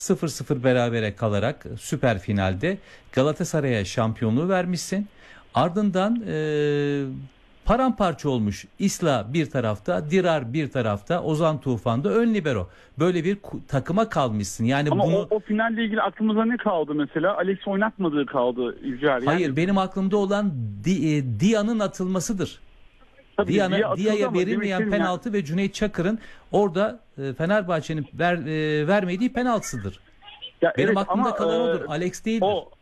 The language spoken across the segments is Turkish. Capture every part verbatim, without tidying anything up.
sıfır sıfır berabere kalarak süper finalde Galatasaray'a şampiyonluğu vermişsin. Ardından e, paramparça olmuş Isla bir tarafta, Dirar bir tarafta, Ozan Tufan da ön libero. Böyle bir ku- takıma kalmışsın. Yani Ama o, bunu o finalle ilgili aklımıza ne kaldı mesela? Alex oynatmadığı kaldı Yücel. hayır Yani benim aklımda olan Di, e, Dia'nın atılmasıdır. tabii Diana, diye atıldı Dia'ya ama demek verilmeyen istediğim yani, penaltı ve Cüneyt Çakır'ın orada e, Fenerbahçe'nin ver, e, vermediği penaltısıdır. ya Benim evet aklımda ama kalan e, odur. Alex değildir. o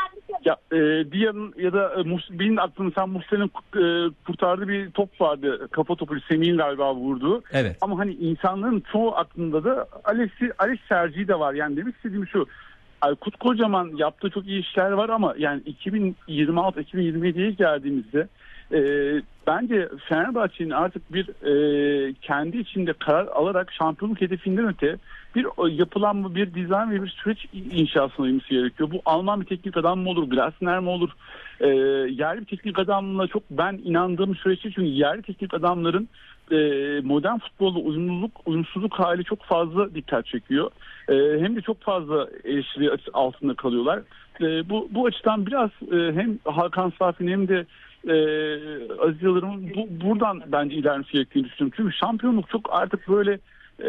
ya e, Dia'nın ya da e, Mus- benim aklımda sen Muslera'nın e, kurtardığı bir top vardı. Kafa topu Semih'in galiba vurduğu. Evet. Ama hani insanların çoğu aklında da Alex'i Alex tercihi de var. Yani demek istediğim şu. Aykut Kocaman yaptığı çok iyi işler var ama yani iki bin yirmi altı iki bin yirmi yediye geldiğimizde e, bence Fenerbahçe'nin artık bir e, kendi içinde karar alarak şampiyonluk hedefinden öte bir o, yapılanma, bir dizayn ve bir süreç inşasına uyması gerekiyor. Bu Alman bir teknik adam mı olur, Glasner mi olur? E, yerli bir teknik adamla çok ben inandığım süreçte, çünkü yerli teknik adamların e, modern futbolla uyumluluk, uyumsuzluk hali çok fazla dikkat çekiyor. E, hem de çok fazla eleştiri altında kalıyorlar. E, bu bu açıdan biraz e, hem Hakan Safi'nin hem de e, Aziz Yıldırım'ın bu, buradan bence ilerlemesi gerektiğini düşünüyorum. Çünkü şampiyonluk çok artık böyle e,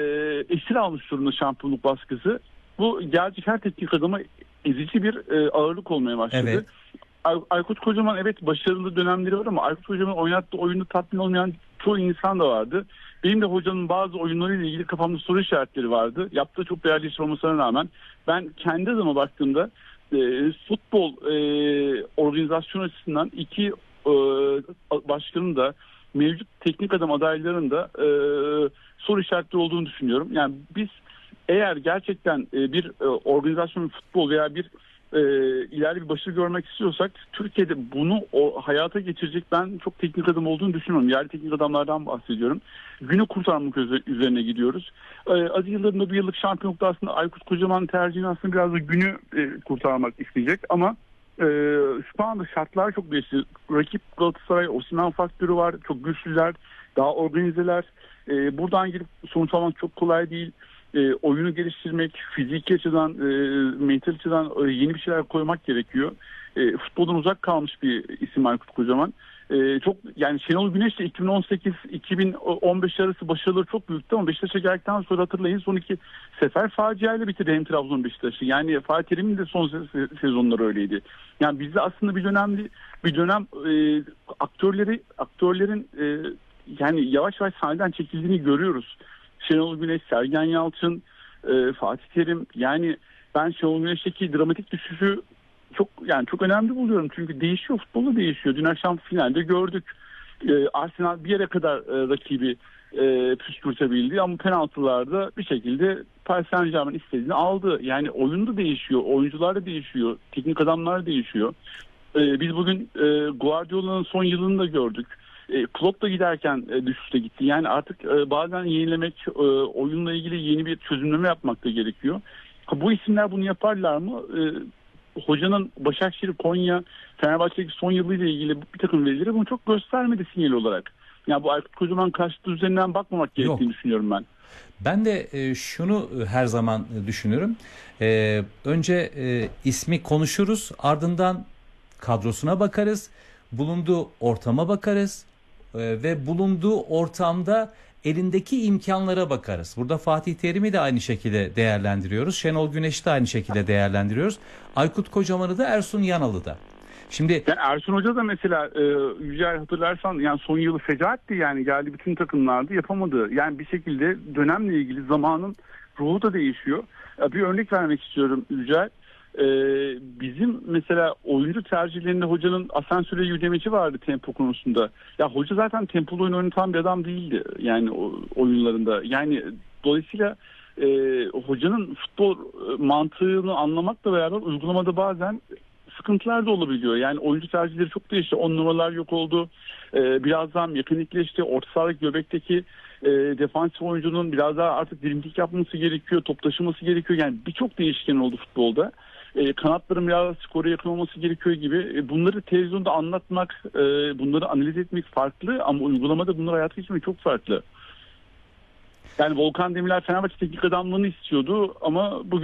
esir almış durumda, şampiyonluk baskısı. Bu gelecek her teknik adama ezici bir e, ağırlık olmaya başladı. Evet. Ay- Aykut Kocaman evet başarılı dönemleri var ama Aykut Kocaman oynattığı oyunu tatmin olmayan çoğu insan da vardı. Benim de hocanın bazı oyunlarıyla ilgili kafamda soru işaretleri vardı. Yaptığı çok değerli iş olmasına rağmen ben kendi adıma baktığımda e, futbol e, organizasyon açısından iki e, başkanın da mevcut teknik adam adaylarının da e, soru işaretleri olduğunu düşünüyorum. Yani biz eğer gerçekten e, bir e, organizasyon, futbol veya bir e, ileride bir başarı görmek istiyorsak Türkiye'de bunu o, hayata geçirecek ben çok teknik adam olduğunu düşünüyorum. Yerli teknik adamlardan bahsediyorum. Günü kurtarmak üzerine gidiyoruz. E, Aziz Yıldırım da bir yıllık şampiyonlukta aslında Aykut Kocaman tercihini aslında biraz da günü e, kurtarmak isteyecek ama e, şu anda şartlar çok değişti. Rakip Galatasaray, Osimhen faktörü var. Çok güçlüler, daha organizeler. E, buradan girip sonuç almak çok kolay değil. E, oyunu geliştirmek, fiziki açıdan, e, mental açıdan e, yeni bir şeyler koymak gerekiyor. E, futboldan uzak kalmış bir isim Aykut Kocaman. E, çok yani Şenol Güneş de iki bin on sekiz iki bin on beş arası başarıları çok büyüktü ama Beşiktaş'a geldikten sonra hatırlayın son iki sefer faciayla bitirdi hem Trabzon Beşiktaş'ı. Yani Fatih Terim'in de son se- sezonları öyleydi. Yani bizde aslında bir dönemli bir dönem e, aktörleri aktörlerin e, yani yavaş yavaş sahneden çekildiğini görüyoruz. Şenol Güneş, Sergen Yalçın, e, Fatih Terim. Yani ben Şenol Güneş'teki dramatik düşüşü çok yani çok önemli buluyorum. Çünkü değişiyor, futbolu değişiyor. Dün akşam finalde gördük. E, Arsenal bir yere kadar e, rakibi e, püskürtebildi ama penaltılarda bir şekilde Paris Saint-Germain istediğini aldı. Yani oyun da değişiyor, oyuncular da değişiyor, teknik adamlar değişiyor. E, biz bugün e, Guardiola'nın son yılını da gördük. E, Klopp da giderken e, düşüşte gitti. Yani artık e, bazen yenilemek, e, oyunla ilgili yeni bir çözümleme yapmak da gerekiyor. Ha, bu isimler bunu yaparlar mı? E, hocanın Başakşehir, Konya, Fenerbahçe'deki son yılıyla ilgili bir takım verileri bunu çok göstermedi sinyal olarak. Yani bu Aykut Kocaman karşıtı üzerinden bakmamak gerektiğini Yok. düşünüyorum ben. Ben de e, şunu e, her zaman e, düşünürüm. E, önce e, ismi konuşuruz, ardından kadrosuna bakarız, bulunduğu ortama bakarız e, ve bulunduğu ortamda elindeki imkanlara bakarız. Burada Fatih Terim'i de aynı şekilde değerlendiriyoruz. Şenol Güneş'i de aynı şekilde değerlendiriyoruz. Aykut Kocaman'ı da, Ersun Yanal'ı da. Şimdi Yani Ersun Hoca da mesela e, Yücel hatırlarsan yani son yılı fecaatti, yani geldi bütün takımlarda yapamadı. Yani bir şekilde dönemle ilgili zamanın ruhu da değişiyor. Ya bir örnek vermek istiyorum Yücel. E, bizim mesela oyuncu tercihlerinde hocanın asansöre yürümeci vardı tempo konusunda. Ya hoca zaten tempolu oyun oynatan bir adam değildi yani o, oyunlarında. Yani dolayısıyla e, hocanın futbol e, mantığını anlamakla beraber uygulamada bazen sıkıntılar da olabiliyor. Yani oyuncu tercihleri çok değişti. On numaralar yok oldu. Ee, biraz daha mekanikleşti. Orta sahadaki göbekteki e, defansif oyuncunun biraz daha artık dilimlik yapması gerekiyor. Top taşıması gerekiyor. Yani birçok değişken oldu futbolda. E, kanatların biraz skora yakın olması gerekiyor gibi. E, bunları televizyonda anlatmak, e, bunları analiz etmek farklı ama uygulamada bunları hayata geçirmek çok farklı. Yani Volkan Demirel Fenerbahçe teknik adamlığını istiyordu ama bugün